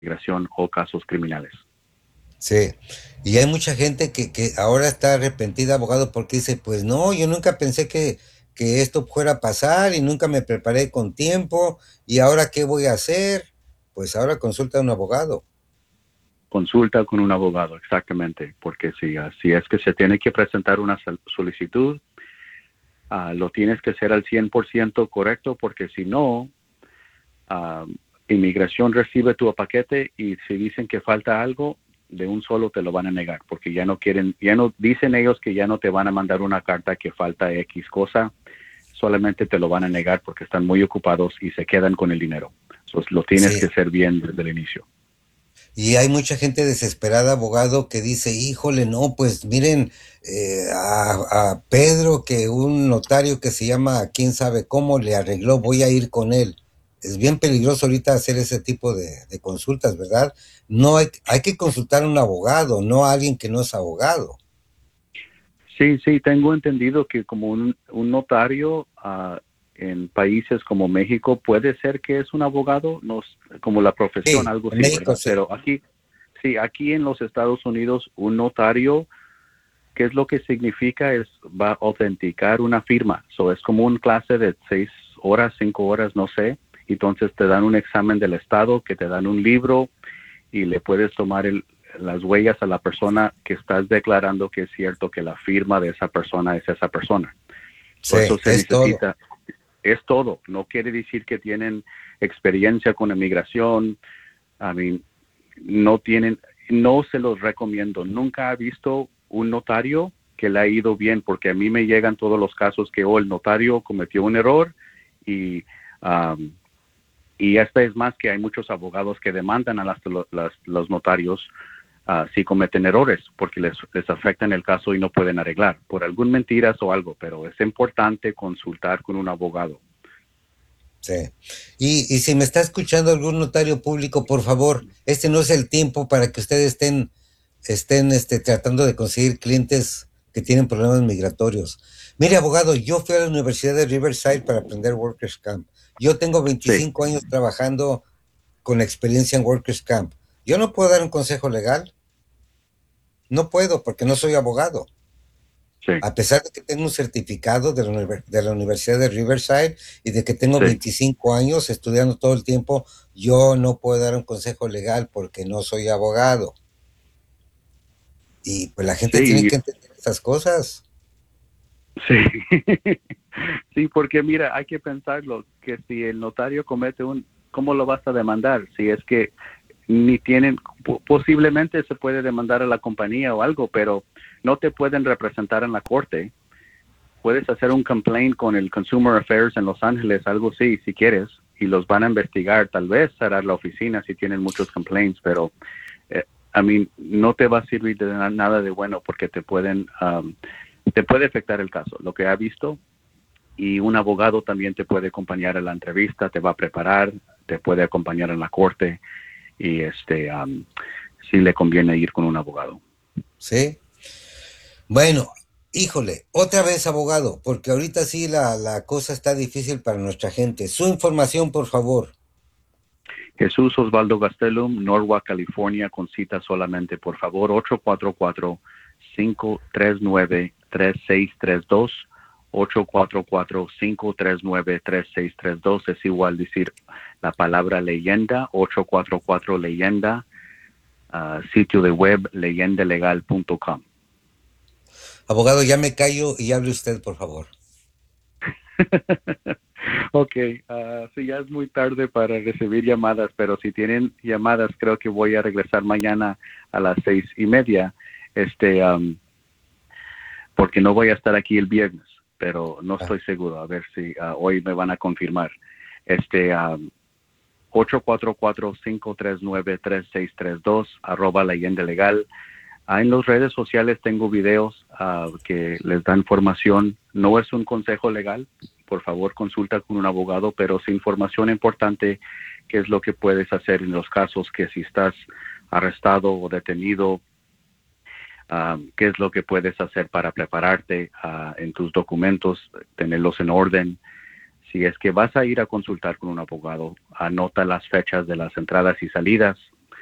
migración o casos criminales. Sí, y hay mucha gente que ahora está arrepentida, abogado, porque dice, pues no, yo nunca pensé que esto fuera a pasar y nunca me preparé con tiempo y ahora ¿qué voy a hacer? Pues ahora consulta a un abogado. Consulta con un abogado, exactamente, porque si es que se tiene que presentar una solicitud, lo tienes que hacer al 100% correcto, porque si no, uh, inmigración recibe tu paquete y si dicen que falta algo, de un solo te lo van a negar, porque ya no quieren, ya no dicen ellos que ya no te van a mandar una carta que falta X cosa, solamente te lo van a negar porque están muy ocupados y se quedan con el dinero. Entonces lo tienes Sí, que hacer bien desde el inicio. y hay mucha gente desesperada, abogado, que dice, híjole, no, pues miren, a Pedro, que un notario que se llama quién sabe cómo le arregló, voy a ir con él. Es bien peligroso ahorita hacer ese tipo de consultas, ¿verdad? No hay que consultar a un abogado, no a alguien que no es abogado. Sí, sí, tengo entendido que como un notario en países como México puede ser que es un abogado, no, como la profesión, Sí, algo en así, México ¿verdad? sí. Pero aquí, sí, aquí en los Estados Unidos, un notario, ¿qué es lo que significa? Va a autenticar una firma. So, es como una clase de 6 horas, 5 horas, no sé. Entonces te dan un examen del Estado, que te dan un libro y le puedes tomar las huellas a la persona que estás declarando que es cierto que la firma de esa persona es esa persona. Sí, So, eso se es todo. necesita, es todo. No quiere decir que tienen experiencia con inmigración. I mean, no tienen, no se los recomiendo. Nunca he visto un notario que le ha ido bien, porque a mí me llegan todos los casos que el notario cometió un error y um, y esta es más que hay muchos abogados que demandan a los notarios si cometen errores, porque les afectan el caso y no pueden arreglar por algún mentiras o algo, pero es importante consultar con un abogado. Sí. Y si me está escuchando algún notario público, por favor, este no es el tiempo para que ustedes estén tratando de conseguir clientes que tienen problemas migratorios. Mire, abogado, yo fui a la Universidad de Riverside para aprender Workers Camp. Yo tengo Sí, 25 años trabajando con experiencia en Workers Camp. Yo no puedo dar un consejo legal, no puedo porque no soy abogado. sí, A pesar de que tengo un certificado de la Universidad de Riverside y de que tengo sí, 25 años estudiando todo el tiempo, yo no puedo dar un consejo legal porque no soy abogado. Y pues la gente tiene sí, que entender estas cosas. sí. Sí, porque mira, hay que pensarlo, que si el notario comete ¿cómo lo vas a demandar? Si es que ni tienen, posiblemente se puede demandar a la compañía o algo, pero no te pueden representar en la corte. Puedes hacer un complaint con el Consumer Affairs en Los Ángeles, algo así, si quieres, y los van a investigar. Tal vez cerrar la oficina si tienen muchos complaints, pero eh, no te va a servir de nada de bueno porque te puede afectar el caso. Lo que ha visto, y un abogado también te puede acompañar a la entrevista, te va a preparar, te puede acompañar en la corte y sí le conviene ir con un abogado. ¿Sí? Bueno, híjole, otra vez abogado, porque ahorita sí la cosa está difícil para nuestra gente. Su información, por favor. Jesús Osvaldo Gastelum, Norwalk, California, con cita solamente, por favor, 844-539-3632. 844-539-3632 es igual decir la palabra leyenda, 844 leyenda, sitio de web leyendalegal.com. Abogado, ya me callo y hable usted, por favor. Ok, sí, ya es muy tarde para recibir llamadas, pero si tienen llamadas, creo que voy a regresar mañana a las 6:30, porque no voy a estar aquí el viernes, pero no Ah, estoy seguro, a ver si hoy me van a confirmar. Este, 844-539-3632, arroba leyenda legal. En las redes sociales tengo videos que les dan información. No es un consejo legal. Por favor, consulta con un abogado, pero es información importante, qué es lo que puedes hacer en los casos que si estás arrestado o detenido, qué es lo que puedes hacer para prepararte en tus documentos, tenerlos en orden. Si es que vas a ir a consultar con un abogado, anota las fechas de las entradas y salidas,